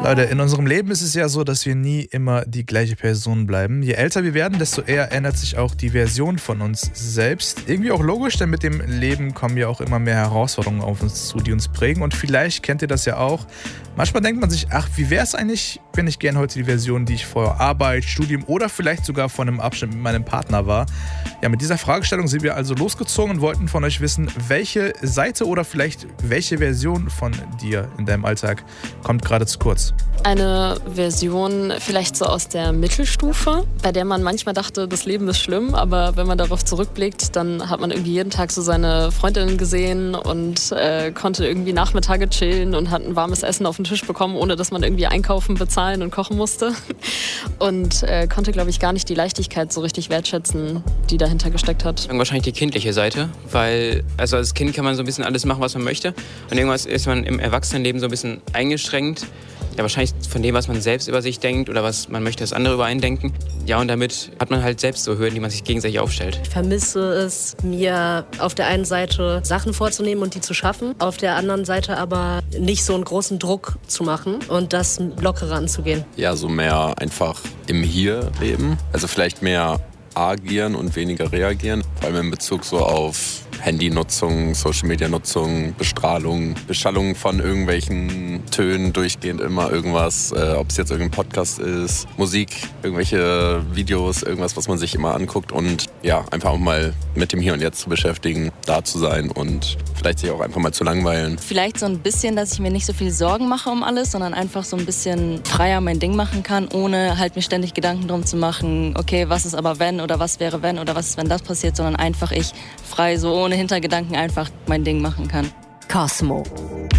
Leute, in unserem Leben ist es ja so, dass wir nie immer die gleiche Person bleiben. Je älter wir werden, desto eher ändert sich auch die Version von uns selbst. Irgendwie auch logisch, denn mit dem Leben kommen ja auch immer mehr Herausforderungen auf uns zu, die uns prägen. Und vielleicht kennt ihr das ja auch. Manchmal denkt man sich, ach, wie wäre es eigentlich, wenn ich gerne heute die Version, die ich vor Arbeit, Studium oder vielleicht sogar vor einem Abschnitt mit meinem Partner war. Ja, mit dieser Fragestellung sind wir also losgezogen und wollten von euch wissen, welche Seite oder vielleicht welche Version von dir in deinem Alltag kommt gerade zu kurz. Eine Version vielleicht so aus der Mittelstufe, bei der man manchmal dachte, das Leben ist schlimm, aber wenn man darauf zurückblickt, dann hat man irgendwie jeden Tag so seine Freundinnen gesehen und konnte irgendwie Nachmittage chillen und hat ein warmes Essen auf den Tisch bekommen, ohne dass man irgendwie einkaufen, bezahlen und kochen musste. Und konnte, glaube ich, gar nicht die Leichtigkeit so richtig wertschätzen, die dahinter gesteckt hat. Wahrscheinlich die kindliche Seite, weil also als Kind kann man so ein bisschen alles machen, was man möchte. Und irgendwas ist man im Erwachsenenleben so ein bisschen eingeschränkt. Ja, wahrscheinlich von dem, was man selbst über sich denkt oder was man möchte, dass andere über einen denken. Ja, und damit hat man halt selbst so Hürden, die man sich gegenseitig aufstellt. Ich vermisse es, mir auf der einen Seite Sachen vorzunehmen und die zu schaffen, auf der anderen Seite aber nicht so einen großen Druck zu machen und das lockerer anzugehen. Ja, so mehr einfach im Hier leben. Also vielleicht mehr agieren und weniger reagieren. Vor allem in Bezug so auf Handynutzung, Social-Media-Nutzung, Bestrahlung, Beschallung von irgendwelchen Tönen, durchgehend immer irgendwas, ob es jetzt irgendein Podcast ist, Musik, irgendwelche Videos, irgendwas, was man sich immer anguckt und ja, einfach auch mal mit dem Hier und Jetzt zu beschäftigen, da zu sein und vielleicht sich auch einfach mal zu langweilen. Vielleicht so ein bisschen, dass ich mir nicht so viel Sorgen mache um alles, sondern einfach so ein bisschen freier mein Ding machen kann, ohne halt mir ständig Gedanken drum zu machen, okay, was ist aber wenn oder was wäre wenn oder was ist, wenn das passiert, sondern einfach ich frei, so ohne Hintergedanken einfach mein Ding machen kann. Cosmo.